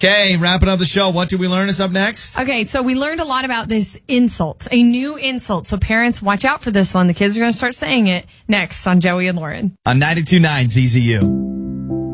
Okay, wrapping up the show. What did we learn is up next? Okay, so we learned a lot about this insult, a new insult. So parents, watch out for this one. The kids are going to start saying it next on Joey and Lauren. On 92.9 ZZU.